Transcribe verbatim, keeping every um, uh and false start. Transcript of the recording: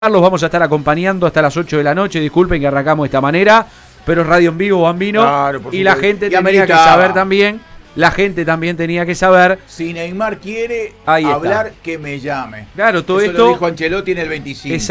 Los vamos a estar acompañando hasta las ocho de la noche. Disculpen que arrancamos de esta manera, pero es radio en vivo, Bambino. Claro, y la gente y tenía ameritaba. que saber también. La gente también tenía que saber. Si Neymar quiere Ahí hablar, está. que me llame. Claro, todo Eso esto. lo dijo Ancelotti en el veinticinco.